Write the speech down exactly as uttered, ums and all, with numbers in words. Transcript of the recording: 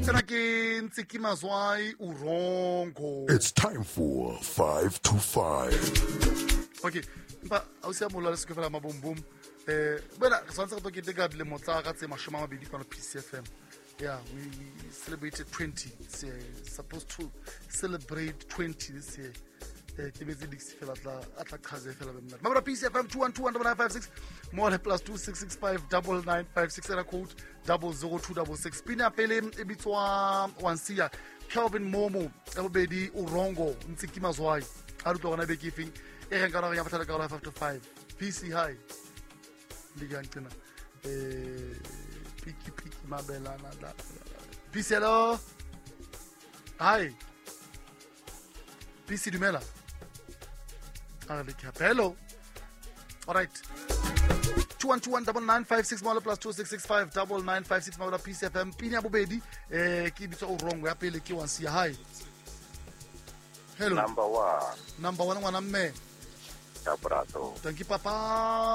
It's time for five to five. Okay, but I was saying, let's go for a boom boom. But I was going to get the Mozart and Mashama Bidi on P C F M. Yeah, we celebrated twenty. It's uh, supposed to celebrate twenty this year. Remember P C F M two one two one nine five six more plus two six six five double nine five six and code double zero two double six. Pina Pele Ebitwa Wansia Calvin Momo Ebedi Urongo Nsikima Zwai. I don't want to be giving Erangara Yamataka five to five. P C high. Ligantina. Piki Piki Mabelana. P C hello. Hi. P C Dumela. Hello. All right. two one two one nine five six more plus two six six five double nine five six more P C F M. Pina Bobedi. Eh, keep it all wrong. We are paying Ki Wansia. Hi. Hello. Number one. Number one, one, I'm me. Cabrato. Thank you, Papa.